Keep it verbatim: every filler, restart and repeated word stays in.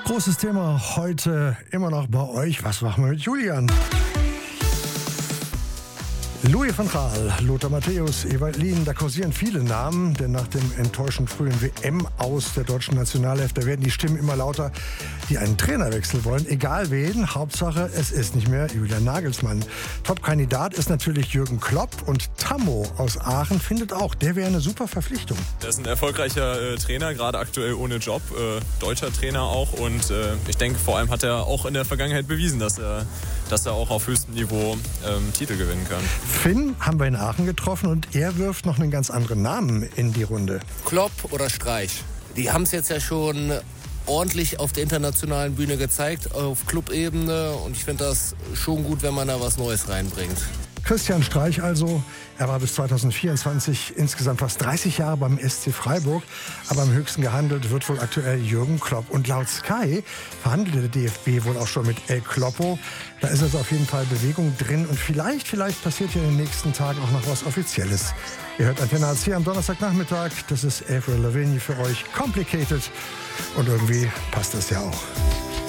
Großes Thema heute immer noch bei euch. Was machen wir mit Julian? Louis van Gaal, Lothar Matthäus, Ewald Lien, da kursieren viele Namen, denn nach dem enttäuschend frühen W M-Aus der deutschen Nationalelf, da werden die Stimmen immer lauter, die einen Trainerwechsel wollen, egal wen. Hauptsache, es ist nicht mehr Julian Nagelsmann. Top-Kandidat ist natürlich Jürgen Klopp und Tammo aus Aachen findet auch, der wäre eine super Verpflichtung. Er ist ein erfolgreicher äh, Trainer, gerade aktuell ohne Job, äh, deutscher Trainer auch und äh, ich denke, vor allem hat er auch in der Vergangenheit bewiesen, dass er, dass er auch auf höchstem Niveau ähm, Titel gewinnen kann. Finn haben wir in Aachen getroffen und er wirft noch einen ganz anderen Namen in die Runde. Klopp oder Streich? Die haben es jetzt ja schon ordentlich auf der internationalen Bühne gezeigt, auf Clubebene. Und ich finde das schon gut, wenn man da was Neues reinbringt. Christian Streich also, er war bis zweitausendvierundzwanzig insgesamt fast dreißig Jahre beim S C Freiburg, aber am höchsten gehandelt wird wohl aktuell Jürgen Klopp. Und laut Sky verhandelte der D F B wohl auch schon mit El Kloppo. Da ist also auf jeden Fall Bewegung drin und vielleicht, vielleicht passiert ja in den nächsten Tagen auch noch was Offizielles. Ihr hört Antenne A C am Donnerstagnachmittag, das ist Avril Lavigne für euch, Complicated und irgendwie passt das ja auch.